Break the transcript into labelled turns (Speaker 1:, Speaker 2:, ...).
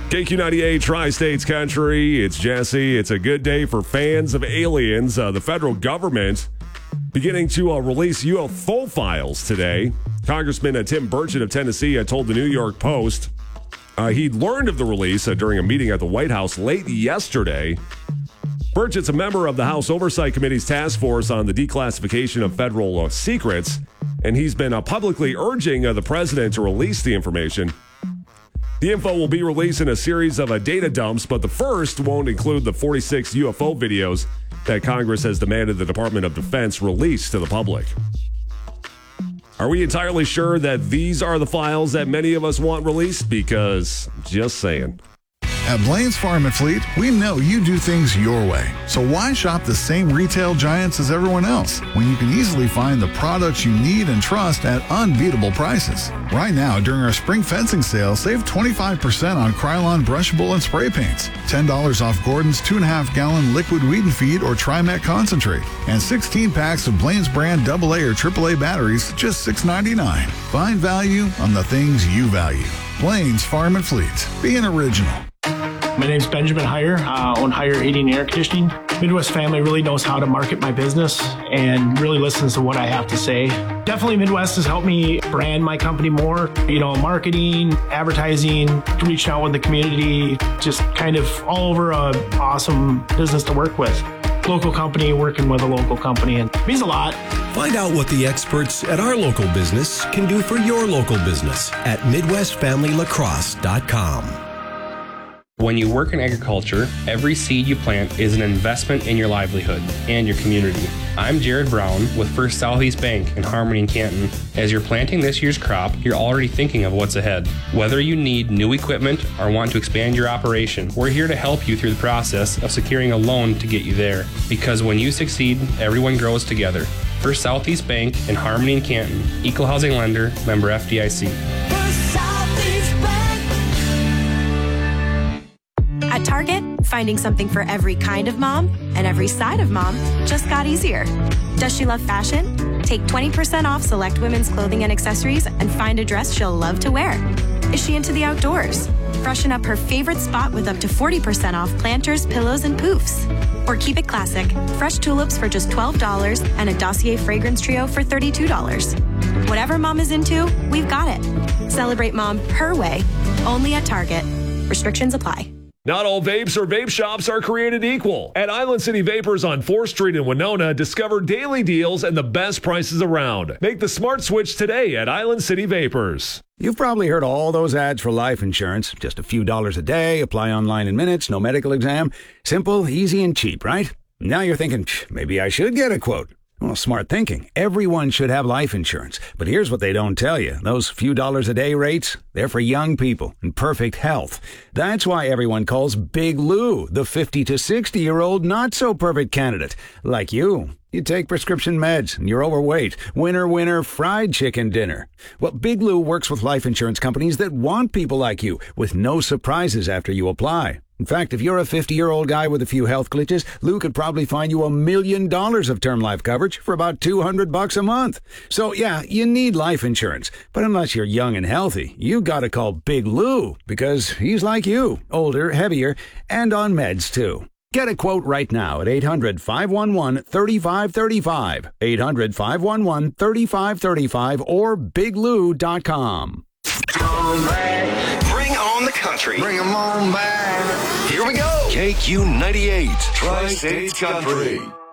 Speaker 1: KQ98 Tri-States Country. It's Jesse. It's a good day for fans of aliens. The federal government beginning to release UFO files today. Congressman Tim Burchett of Tennessee told the New York Post he learned of the release during a meeting at the White House late yesterday. Burchett's a member of the House Oversight Committee's task force on the declassification of federal secrets, and he's been publicly urging the president to release the information. The info will be released in a series of data dumps, but the first won't include the 46 UFO videos that Congress has demanded the Department of Defense release to the public. Are we entirely sure that these are the files that many of us want released? Because, just saying.
Speaker 2: At Blaine's Farm and Fleet, we know you do things your way. So why shop the same retail giants as everyone else when you can easily find the products you need and trust at unbeatable prices? Right now, during our spring fencing sale, save 25% on Krylon brushable and spray paints, $10 off Gordon's 2.5-gallon liquid weed and feed or Trimet concentrate, and 16 packs of Blaine's brand AA or AAA batteries, just $6.99. Find value on the things you value. Blaine's Farm and Fleet. Be an original.
Speaker 3: My name's Benjamin Heyer, own Heyer Heating and Air Conditioning. Midwest Family really knows how to market my business and really listens to what I have to say. Definitely Midwest has helped me brand my company more. Marketing, advertising, reaching out with the community, just kind of all over a awesome business to work with. Local company working with a local company, and it means a lot.
Speaker 4: Find out what the experts at our local business can do for your local business at MidwestFamilyLacrosse.com.
Speaker 5: When you work in agriculture, every seed you plant is an investment in your livelihood and your community. I'm Jared Brown with First Southeast Bank in Harmony and Canton. As you're planting this year's crop, you're already thinking of what's ahead. Whether you need new equipment or want to expand your operation, we're here to help you through the process of securing a loan to get you there. Because when you succeed, everyone grows together. First Southeast Bank in Harmony and Canton. Equal housing lender, member FDIC.
Speaker 6: At Target, finding something for every kind of mom and every side of mom just got easier. Does she love fashion? Take 20% off select women's clothing and accessories and find a dress she'll love to wear. Is she into the outdoors? Freshen up her favorite spot with up to 40% off planters, pillows, and poofs. Or keep it classic. Fresh tulips for just $12 and a Dossier fragrance trio for $32. Whatever mom is into, we've got it. Celebrate mom her way, only at Target. Restrictions apply.
Speaker 1: Not all vapes or vape shops are created equal. At Island City Vapors on 4th Street in Winona, discover daily deals and the best prices around. Make the smart switch today at Island City Vapors.
Speaker 7: You've probably heard all those ads for life insurance. Just a few dollars a day, apply online in minutes, no medical exam. Simple, easy, and cheap, right? Now you're thinking, maybe I should get a quote. Well, smart thinking. Everyone should have life insurance. But here's what they don't tell you. Those few dollars a day rates, they're for young people in perfect health. That's why everyone calls Big Lou the 50 to 60-year-old not-so-perfect candidate. Like you. You take prescription meds and you're overweight. Winner, fried chicken dinner. Well, Big Lou works with life insurance companies that want people like you with no surprises after you apply. In fact, if you're a 50-year-old guy with a few health glitches, Lou could probably find you $1 million of term life coverage for about $200 a month. So, yeah, you need life insurance. But unless you're young and healthy, you gotta call Big Lou because he's like you, older, heavier, and on meds, too. Get a quote right now at 800-511-3535, 800-511-3535, or biglou.com.
Speaker 8: Bring on the country.
Speaker 9: Bring 'em on back.
Speaker 8: Here we go.
Speaker 4: KQ98
Speaker 9: Tri-States Country.